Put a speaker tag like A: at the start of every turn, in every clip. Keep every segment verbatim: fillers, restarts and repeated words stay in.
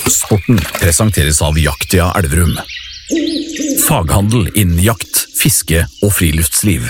A: Sporten presenteres av Jaktia Elverum. Faghandel innen jakt, fiske og friluftsliv.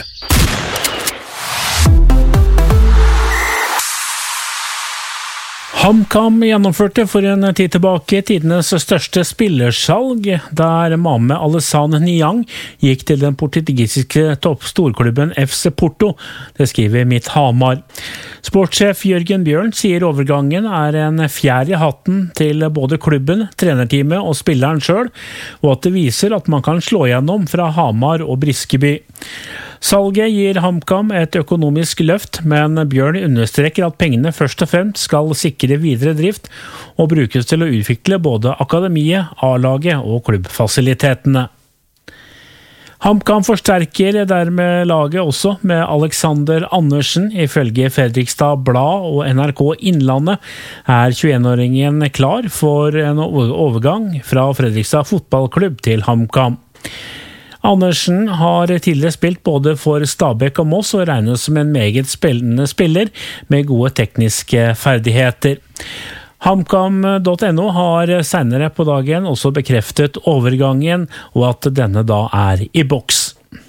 B: HamKam gjennomførte for en tid tilbake tidenes største spillersalg, der Mame Alassane Niang gikk til den portugisiske toppstorklubben F C Porto. Det skriver Mitt Hamar. Sportssjef Jørgen Bjørn sier overgangen er en fjær i hatten til både klubben, trenerteamet og spilleren selv, og at det viser at man kan slå gjennom fra Hamar og Briskeby. Salget gir HamKam et økonomisk løft, men Bjørn understreker at pengene først og fremst skal sikre videre drift og brukes til å utvikle både akademiet, A-laget og klubbfasilitetene. HamKam forsterker dermed laget også med Alexander Andersen. Ifølge Fredrikstad Blad og N R K Innlandet er tjueen-åringen klar for en overgang fra Fredrikstad fotballklubb til HamKam. Andersen har tidligere spilt både for Stabæk og Moss og regnes som en meget spillende spiller med gode tekniske ferdigheter. HamKam punktum no har senere på dagen også bekreftet overgangen, og at denne da er i boks.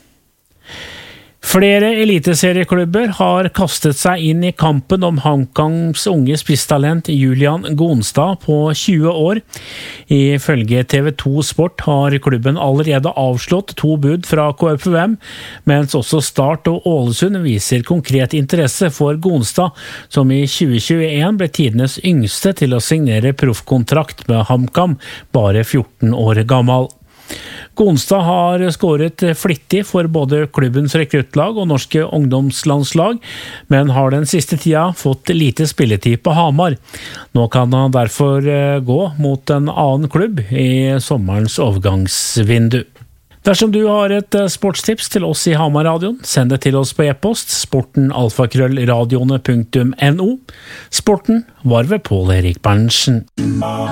B: Flere eliteserieklubber har kastet seg inn i kampen om HamKams unge spisstalent Julian Gonstad på tjue år. Ifølge T V to Sport har klubben allerede avslått to bud fra K F U M, mens også Start og Ålesund viser konkret interesse for Gonstad, som i tjue tjueen ble tidenes yngste til å signere proffkontrakt med HamKam, bare fjorten år gammel. Gonstad har skåret flittig for både klubbens rekruttlag og norske ungdomslandslag, men har den siste tida fått lite spilletid på Hamar. Nå kan han derfor gå mot en annen klubb i sommerens overgangsvindu. Dersom du har et sportstips til oss i Hamar-radioen, send det til oss på e-post sporten alfakrøll radioene punktum no. Sporten var ved Pål Erik Berntsen.